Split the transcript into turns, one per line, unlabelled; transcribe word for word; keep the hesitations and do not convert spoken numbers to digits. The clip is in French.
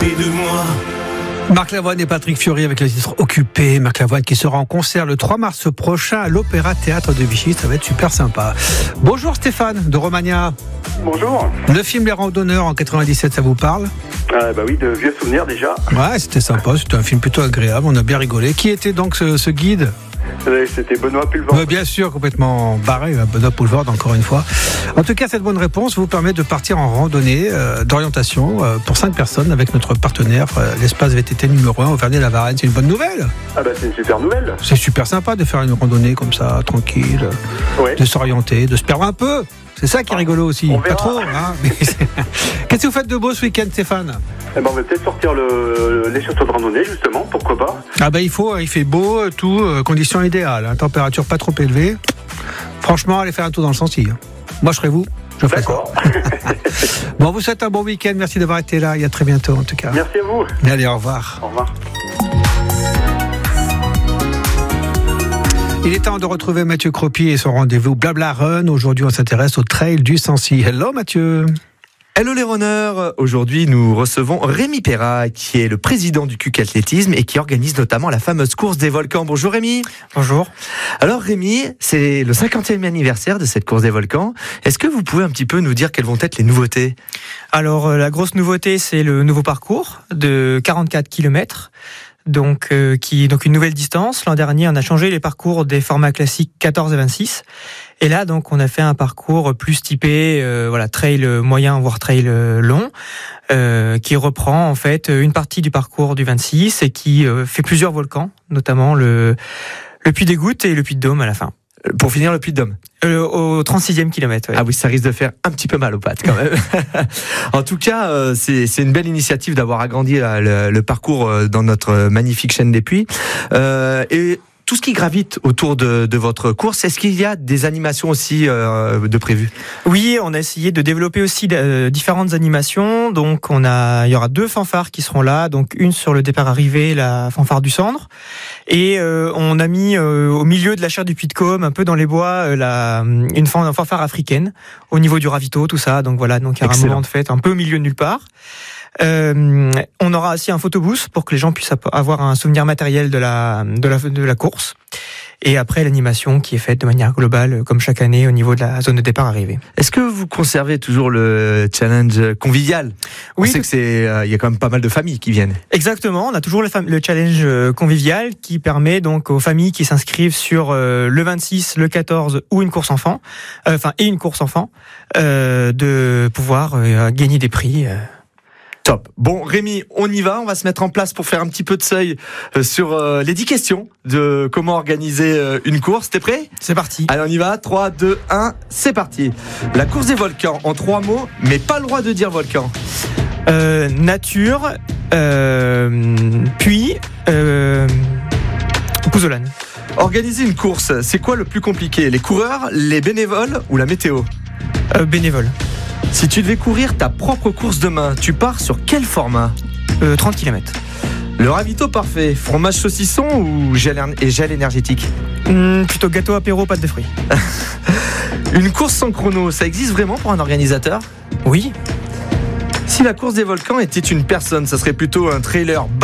s'occuper de moi.
Marc Lavoine et Patrick Fiori avec le titre Occupé. Marc Lavoine qui sera en concert le trois mars prochain à l'Opéra Théâtre de Vichy. Ça va être super sympa. Bonjour Stéphane de Romagna.
Bonjour.
Le film Les Randonneurs en quatre-vingt-dix-sept, ça vous parle ?
euh, Bah oui, de vieux souvenirs déjà.
Ouais, c'était sympa. C'était un film plutôt agréable. On a bien rigolé. Qui était donc ce, ce guide ?
C'était Benoît Pulvord.
Ouais, bien sûr, complètement barré, Benoît Pulvord, encore une fois. En tout cas, cette bonne réponse vous permet de partir en randonnée euh, d'orientation euh, pour cinq personnes avec notre partenaire, euh, l'espace V T T numéro un, Auvergne-la-Varenne. C'est une bonne nouvelle.
Ah bah c'est une super nouvelle.
C'est super sympa de faire une randonnée comme ça, tranquille,
ouais.
de s'orienter, de se perdre un peu. C'est ça qui est rigolo aussi.
On
Pas
verra.
trop. Hein, mais qu'est-ce que vous faites de beau ce week-end, Stéphane ?
Eh ben on va peut-être sortir le, les chaussures de randonnée justement, pourquoi pas.
Ah bah il faut, il fait beau, tout, euh, conditions idéales, hein, température pas trop élevée. Franchement, allez faire un tour dans le sentier. Moi, je serai vous. Je ferai
D'accord.
ça. Bon, on vous souhaite un bon week-end. Merci d'avoir été là. Et à très bientôt, en tout cas.
Merci à vous.
Allez, au revoir.
Au revoir.
Il est temps de retrouver Mathieu Cropi et son rendez-vous Blabla Run. Aujourd'hui, on s'intéresse au trail du Sancy. Hello, Mathieu.
Hello les runners. Aujourd'hui, nous recevons Rémi Perra, qui est le président du Q C Athlétisme et qui organise notamment la fameuse course des volcans. Bonjour Rémi.
Bonjour.
Alors Rémi, c'est le cinquantième anniversaire de cette course des volcans. Est-ce que vous pouvez un petit peu nous dire quelles vont être les nouveautés ?
Alors, euh, la grosse nouveauté, c'est le nouveau parcours de quarante-quatre kilomètres. Donc, euh, qui est donc une nouvelle distance. L'an dernier, on a changé les parcours des formats classiques quatorze et vingt-six. Et là, donc, on a fait un parcours plus typé, euh, voilà, trail moyen, voire trail long, euh, qui reprend, en fait, une partie du parcours du vingt-six et qui euh, fait plusieurs volcans, notamment le, le Puy des Gouttes et le Puy de Dôme à la fin.
Pour finir, le Puy de Dôme.
Euh, au trente-sixième kilomètre. Ouais.
Ah oui, ça risque de faire un petit peu mal aux pattes quand même. En tout cas, euh, c'est, c'est une belle initiative d'avoir agrandi euh, le, le parcours euh, dans notre magnifique chaîne des Puys. Euh, et tout ce qui gravite autour de, de votre course, est-ce qu'il y a des animations aussi euh, de prévues ?
Oui, on a essayé de développer aussi euh, différentes animations. Donc, on a, il y aura deux fanfares qui seront là. Donc, une sur le départ arrivé, la fanfare du Cendre, et euh, on a mis euh, au milieu de la chaire du Puy de Côme, un peu dans les bois, euh, la, une fanfare africaine au niveau du ravito, tout ça. Donc voilà, donc il y aura un moment de fête un peu au milieu de nulle part. Euh, on aura aussi un photobooth pour que les gens puissent avoir un souvenir matériel de la, de la, de la course. Et après, l'animation qui est faite de manière globale, comme chaque année, au niveau de la zone de départ arrivée.
Est-ce que vous conservez toujours le challenge convivial ?
Oui,
on sait que c'est, euh, il y a quand même pas mal de familles qui viennent.
Exactement. On a toujours le, fam- le challenge convivial qui permet donc aux familles qui s'inscrivent sur euh, le vingt-six, le quatorze ou une course enfant, euh, enfin et une course enfant, euh, de pouvoir euh, gagner des prix. Euh.
Top. Bon, Rémi, on y va. On va se mettre en place pour faire un petit peu de seuil sur euh, les dix questions de comment organiser euh, une course. T'es prêt ?
C'est parti.
Allez, on y va. trois, deux, un, c'est parti. La course des volcans, en trois mots, mais pas le droit de dire volcan.
Euh, nature, euh, puis euh, Pouzzolane.
Organiser une course, c'est quoi le plus compliqué ? Les coureurs, les bénévoles ou la météo ?
Euh, bénévole.
Si tu devais courir ta propre course demain, tu pars sur quel format ?
euh, trente kilomètres.
Le ravito parfait, fromage saucisson ou gel, et gel énergétique ?
Mmh, plutôt gâteau apéro, pâte de fruits.
Une course sans chrono, ça existe vraiment pour un organisateur ?
Oui.
Si la course des volcans était une personne, ça serait plutôt un trailer